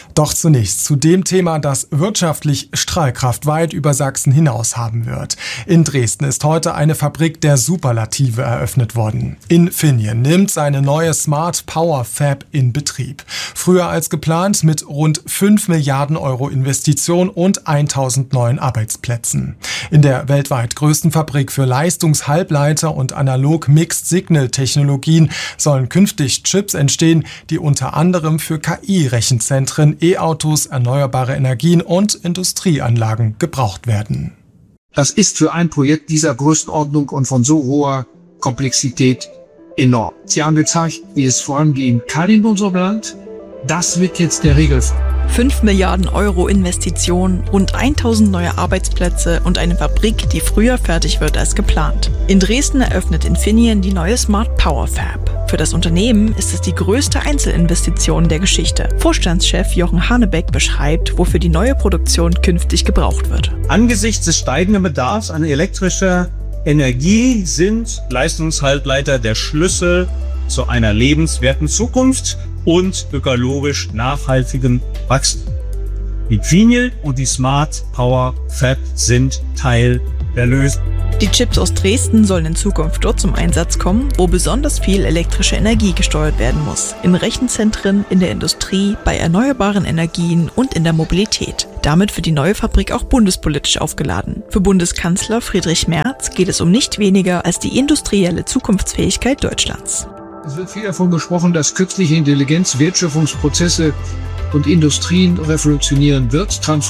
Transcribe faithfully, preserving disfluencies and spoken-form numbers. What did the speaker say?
Doch zunächst zu dem Thema, das wirtschaftlich Strahlkraft weit über Sachsen hinaus haben wird. In Dresden ist heute eine Fabrik der Superlative eröffnet worden. Infineon nimmt seine neue Smart Power Fab in Betrieb. Früher als geplant mit rund fünf Milliarden Euro Investition und tausend neuen Arbeitsplätzen. In der weltweit größten Fabrik für Leistungshalbleiter und Analog-Mixed-Signal-Technologien sollen künftig Chips entstehen, die unter anderem für K I-Rechenzentren, E-Autos, erneuerbare Energien und Industrieanlagen gebraucht werden. Das ist für ein Projekt dieser Größenordnung und von so hoher Komplexität enorm. Sie haben gezeigt, wie es vorangehen kann in unserem Land. Das wird jetzt der Regelfall. fünf Milliarden Euro Investitionen, rund tausend neue Arbeitsplätze und eine Fabrik, die früher fertig wird als geplant. In Dresden eröffnet Infineon die neue Smart Power Fab. Für das Unternehmen ist es die größte Einzelinvestition der Geschichte. Vorstandschef Jochen Hanebeck beschreibt, wofür die neue Produktion künftig gebraucht wird. Angesichts des steigenden Bedarfs an elektrischer Energie sind Leistungshalbleiter der Schlüssel zu einer lebenswerten Zukunft und ökologisch nachhaltigen Wachstum. Infineon und die Smart Power Fab sind Teil der Lösung. Die Chips aus Dresden sollen in Zukunft dort zum Einsatz kommen, wo besonders viel elektrische Energie gesteuert werden muss. In Rechenzentren, in der Industrie, bei erneuerbaren Energien und in der Mobilität. Damit wird die neue Fabrik auch bundespolitisch aufgeladen. Für Bundeskanzler Friedrich Merz geht es um nicht weniger als die industrielle Zukunftsfähigkeit Deutschlands. Es wird viel davon gesprochen, dass künstliche Intelligenz Wertschöpfungsprozesse und Industrien revolutionieren wird, transformieren.